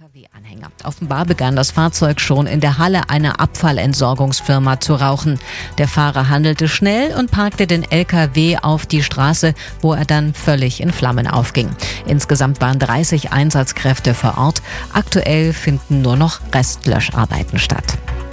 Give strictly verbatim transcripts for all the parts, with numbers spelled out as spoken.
W-Anhänger. Offenbar begann das Fahrzeug schon in der Halle einer Abfallentsorgungsfirma zu rauchen. Der Fahrer handelte schnell und parkte den L K W auf die Straße, wo er dann völlig in Flammen aufging. Insgesamt waren dreißig Einsatzkräfte vor Ort. Aktuell finden nur noch Restlöscharbeiten statt.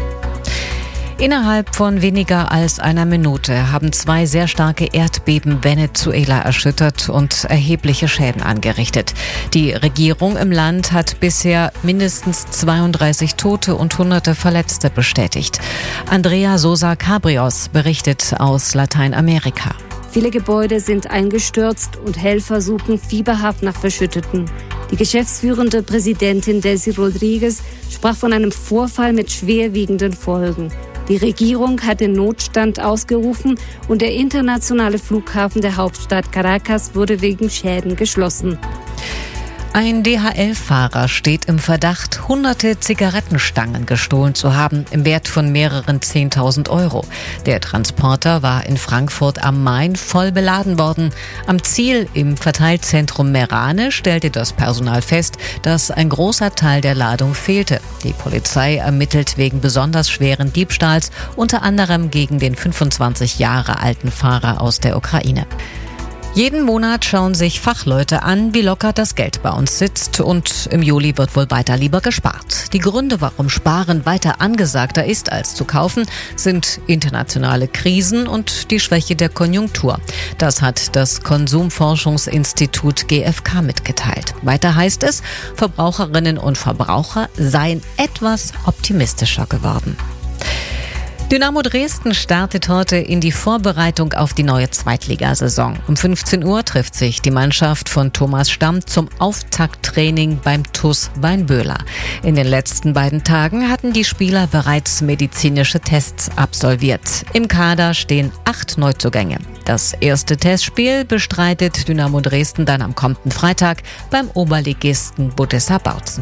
Innerhalb von weniger als einer Minute haben zwei sehr starke Erdbeben Venezuela erschüttert und erhebliche Schäden angerichtet. Die Regierung im Land hat bisher mindestens zweiunddreißig Tote und hunderte Verletzte bestätigt. Andrea Sosa Cabrios berichtet aus Lateinamerika. Viele Gebäude sind eingestürzt und Helfer suchen fieberhaft nach Verschütteten. Die geschäftsführende Präsidentin Delcy Rodriguez sprach von einem Vorfall mit schwerwiegenden Folgen. Die Regierung hat den Notstand ausgerufen und der internationale Flughafen der Hauptstadt Caracas wurde wegen Schäden geschlossen. Ein D H L-Fahrer steht im Verdacht, hunderte Zigarettenstangen gestohlen zu haben, im Wert von mehreren zehntausend Euro. Der Transporter war in Frankfurt am Main voll beladen worden. Am Ziel im Verteilzentrum Merane stellte das Personal fest, dass ein großer Teil der Ladung fehlte. Die Polizei ermittelt wegen besonders schweren Diebstahls, unter anderem gegen den fünfundzwanzig Jahre alten Fahrer aus der Ukraine. Jeden Monat schauen sich Fachleute an, wie locker das Geld bei uns sitzt, und im Juli wird wohl weiter lieber gespart. Die Gründe, warum Sparen weiter angesagter ist als zu kaufen, sind internationale Krisen und die Schwäche der Konjunktur. Das hat das Konsumforschungsinstitut G F K mitgeteilt. Weiter heißt es, Verbraucherinnen und Verbraucher seien etwas optimistischer geworden. Dynamo Dresden startet heute in die Vorbereitung auf die neue Zweitligasaison. Um fünfzehn Uhr trifft sich die Mannschaft von Thomas Stamm zum Auftakttraining beim T U S Weinböhler. In den letzten beiden Tagen hatten die Spieler bereits medizinische Tests absolviert. Im Kader stehen acht Neuzugänge. Das erste Testspiel bestreitet Dynamo Dresden dann am kommenden Freitag beim Oberligisten Budessa Bautzen.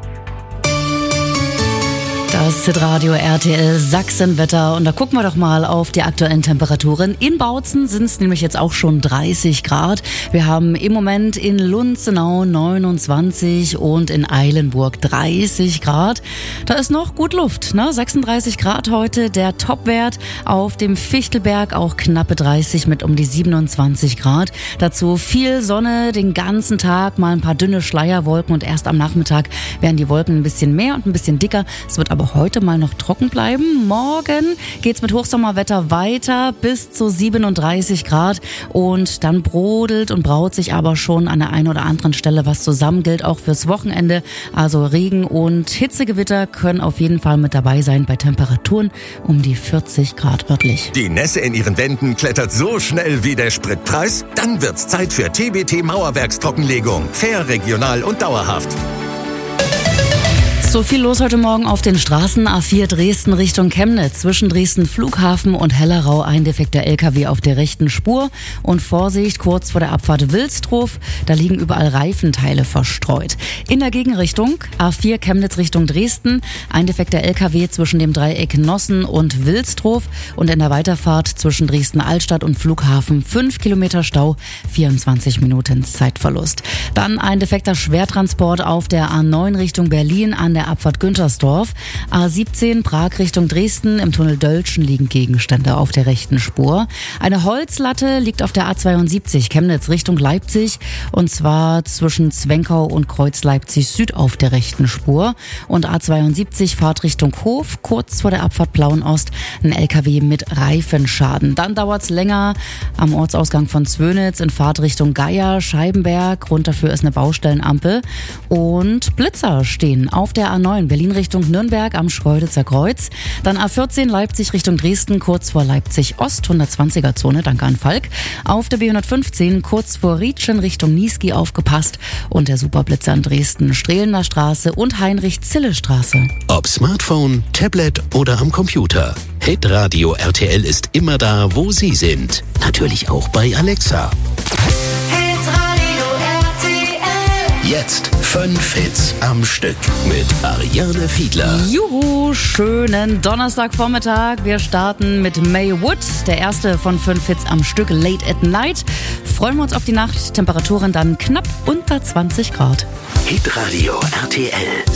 Das Hitradio R T L Sachsenwetter, und da gucken wir doch mal auf die aktuellen Temperaturen. In Bautzen sind es nämlich jetzt auch schon dreißig Grad. Wir haben im Moment in Lunzenau neunundzwanzig und in Eilenburg dreißig Grad. Da ist noch gut Luft, ne? sechsunddreißig Grad heute der Topwert. Auf dem Fichtelberg auch knappe dreißig mit um die siebenundzwanzig Grad. Dazu viel Sonne den ganzen Tag, mal ein paar dünne Schleierwolken, und erst am Nachmittag werden die Wolken ein bisschen mehr und ein bisschen dicker. Es wird aber heute mal noch trocken bleiben. Morgen geht's mit Hochsommerwetter weiter bis zu siebenunddreißig Grad, und dann brodelt und braut sich aber schon an der einen oder anderen Stelle was zusammen. Gilt auch fürs Wochenende. Also Regen und Hitzegewitter können auf jeden Fall mit dabei sein bei Temperaturen um die vierzig Grad örtlich. Die Nässe in Ihren Wänden klettert so schnell wie der Spritpreis? Dann wird's Zeit für T B T Mauerwerkstrockenlegung. Fair, regional und dauerhaft. So viel los heute Morgen auf den Straßen. A vier Dresden Richtung Chemnitz. Zwischen Dresden Flughafen und Hellerau ein defekter L K W auf der rechten Spur. Und Vorsicht, kurz vor der Abfahrt Wilsdruf, da liegen überall Reifenteile verstreut. In der Gegenrichtung A vier Chemnitz Richtung Dresden ein defekter L K W zwischen dem Dreieck Nossen und Wilsdruf. Und in der Weiterfahrt zwischen Dresden-Altstadt und Flughafen fünf Kilometer Stau, vierundzwanzig Minuten Zeitverlust. Dann ein defekter Schwertransport auf der A neun Richtung Berlin an der Abfahrt Güntersdorf. A siebzehn Prag Richtung Dresden, im Tunnel Dölschen liegen Gegenstände auf der rechten Spur. Eine Holzlatte liegt auf der A zweiundsiebzig Chemnitz Richtung Leipzig, und zwar zwischen Zwenkau und Kreuz Leipzig Süd auf der rechten Spur. Und A zweiundsiebzig Fahrt Richtung Hof, kurz vor der Abfahrt Plauenost, ein L K W mit Reifenschaden. Dann dauert's länger am Ortsausgang von Zwönitz in Fahrt Richtung Geier, Scheibenberg. Grund dafür ist eine Baustellenampel. Und Blitzer stehen auf der A neun Berlin Richtung Nürnberg am Schkeuditzer Kreuz. Dann A vierzehn Leipzig Richtung Dresden, kurz vor Leipzig Ost, hundertzwanziger Zone, danke an Falk. Auf der B hundertfünfzehn kurz vor Rietschen Richtung Niesky aufgepasst, und der Superblitzer in Dresden, Strehlener Straße und Heinrich-Zille-Straße. Ob Smartphone, Tablet oder am Computer. Hitradio R T L ist immer da, wo Sie sind. Natürlich auch bei Alexa. Jetzt fünf Hits am Stück mit Ariane Fiedler. Juhu, schönen Donnerstagvormittag. Wir starten mit May Wood, der erste von fünf Hits am Stück, Late at Night. Freuen wir uns auf die Nacht. Temperaturen dann knapp unter zwanzig Grad. Hitradio R T L.